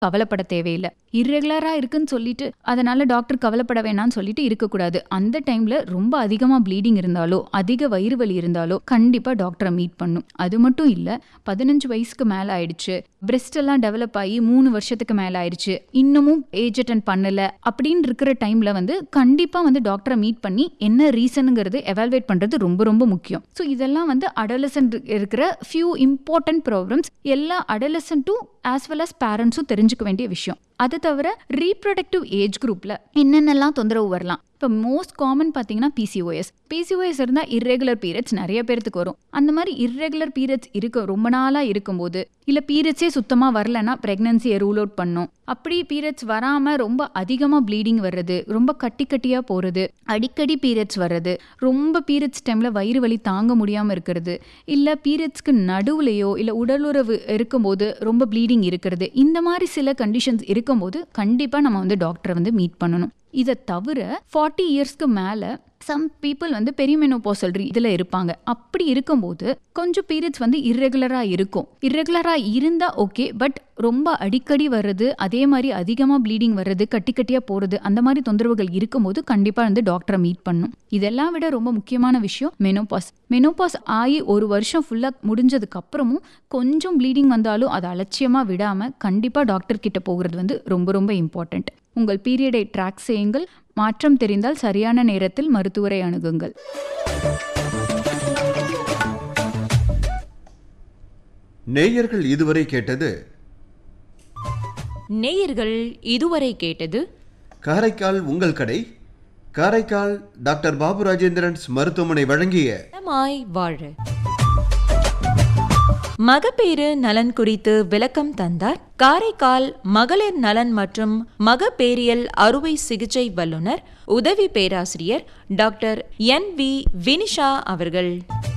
கவலைப்பட தேவையில்லை. இர்ரெகுலரா இருக்குன்னு சொல்லிட்டு அதனால டாக்டர் கவலைப்பட வேணாம்னு சொல்லிட்டு இருக்கக்கூடாது. அந்த டைம்ல ரொம்ப அதிகமா ப்ளீடிங் இருந்தாலோ அதிக வயிறு வலி இருந்தாலோ கண்டிப்பா டாக்டரை மீட் பண்ணும். அது மட்டும் இல்ல, 15 வயசுக்கு மேல ஆயிடுச்சு, பிரெஸ்ட் எல்லாம் டெவலப் ஆகி 3 வருஷத்துக்கு மேல ஆயிடுச்சு, இன்னமும் ஏஜ் அட்டன் பண்ணல அப்படின்னு இருக்கிற டைம்ல கண்டிப்பா டாக்டரை மீட் பண்ணி என்ன ரீசனுங்கிறது எவால்வேட் பண்றது ரொம்ப ரொம்ப முக்கியம். ஸோ இதெல்லாம் அடலசன்ட் இருக்கிற ஃபியூ இம்பார்ட்டன்ட் ப்ராப்ளம்ஸ் எல்லா அடலசன்ட்டும் ஆஸ் வெல் அஸ் பேரண்ட்ஸும் தெரிஞ்சுக்க வேண்டிய விஷயம். அது தவிர ரீப்ரொடக்டிவ் ஏஜ் குரூப்ல என்னென்னலாம் தொந்தரவு வரலாம்? இப்போ மோஸ்ட் காமன் பார்த்தீங்கன்னா பிசிஓஎஸ் இருந்தால் இர்ரெகுலர் பீரியட்ஸ் நிறைய பேருக்கு வரும். அந்த மாதிரி இர்ரெகுலர் பீரியட்ஸ் ரொம்ப நாளாக இருக்கும்போது இல்லை பீரியட்ஸே சுத்தமாக வரலன்னா ப்ரெக்னன்சியை ரூல் அவுட் பண்ணும். அப்படி பீரியட்ஸ் வராமல் ரொம்ப அதிகமாக ப்ளீடிங் வர்றது, ரொம்ப கட்டியாக போகிறது, அடிக்கடி பீரியட்ஸ் வர்றது, ரொம்ப பீரியட்ஸ் டைமில் வயிறு வலி தாங்க முடியாமல் இருக்கிறது, இல்லை பீரியட்ஸ்க்கு நடுவுலையோ இல்லை உடலுறவு இருக்கும்போது ரொம்ப ப்ளீடிங் இருக்கிறது, இந்த மாதிரி சில கண்டிஷன்ஸ் இருக்கும்போது கண்டிப்பாக நம்ம டாக்டரை மீட் பண்ணணும். இதை தவிர 40 இயர்ஸ்க்கு மேலே சம் பீப்புள் பெரிமெனோபாசல் இதில் இருப்பாங்க. அப்படி இருக்கும்போது கொஞ்சம் பீரியட்ஸ் இர்ரெகுலராக இருக்கும். இர்ரெகுலராக இருந்தால் ஓகே, பட் ரொம்ப அடிக்கடி வர்றது, அதே மாதிரி அதிகமாக ப்ளீடிங் வர்றது, கட்டியாக போகிறது, அந்த மாதிரி தொந்தரவுகள் இருக்கும்போது கண்டிப்பாக டாக்டரை மீட் பண்ணணும். இதெல்லாம் விட ரொம்ப முக்கியமான விஷயம் மெனோபாஸ் ஆகி 1 வருஷம் ஃபுல்லாக முடிஞ்சதுக்கு அப்புறமும் கொஞ்சம் ப்ளீடிங் வந்தாலும் அதை அலட்சியமாக விடாமல் கண்டிப்பாக டாக்டர் கிட்ட போகிறது ரொம்ப ரொம்ப இம்பார்ட்டண்ட். உங்கள் பீரியடை ட்ராக் செய்யுங்கள். மாற்றம் தெரிந்தால் சரியான நேரத்தில் மருத்துவரை அணுகுங்கள். நேயர்கள் இதுவரை கேட்டது காரைக்கால் உங்கள் கடை, காரைக்கால் டாக்டர் பாபு ராஜேந்திரன்ஸ் மருத்துவமனை வழங்கிய வாழ மகப்பேறு நலன் குறித்து விளக்கம் தந்தார் காரைக்கால் மகளிர் நலன் மற்றும் மகப்பேறியல் அறுவை சிகிச்சை வல்லுநர் உதவி பேராசிரியர் டாக்டர் NV வினிஷா அவர்கள்.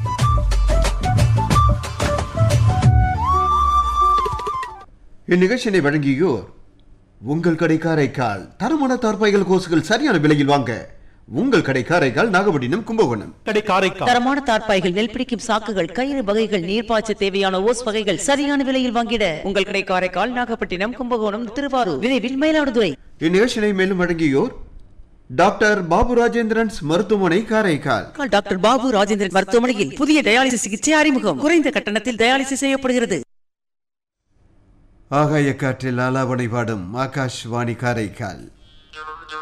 இந்நிகழ்ச்சியை வழங்கியோர் உங்கள் கடை காரைக்கால். தரமான தார்பாய்கள் கோசுகள் சரியான விலையில் வாங்க உங்கள் கடை காரைக்கால், நாகப்பட்டினம், கும்பகோணம். தரமான தார்பாய்கள், நெல்பிடிக்கும் சாக்குகள், கயிறு வகைகள், நீர்ப்பாய்ச்ச தேவையான ஓஸ் வகைகள் சரியான விலையில் வாங்கிட உங்கள் கடை காரைக்கால், நாகப்பட்டினம், கும்பகோணம், திருவாரூர், விரைவில் மயிலாடுதுறை. இந்நிகழ்ச்சியை மேலும் வழங்கியோர் டாக்டர் பாபு ராஜேந்திரன்ஸ் மருத்துவமனை, காரைக்கால். டாக்டர் பாபு ராஜேந்திரன் மருத்துவமனையில் புதிய டயாலிசிஸ் சிகிச்சை அறிமுகம். குறைந்த கட்டணத்தில் டயாலிசிஸ் செய்யப்படுகிறது. ஆகாய காற்றில் ஆலாவனை பாடும் ஆகாஷ்வாணி காரைக்கால்.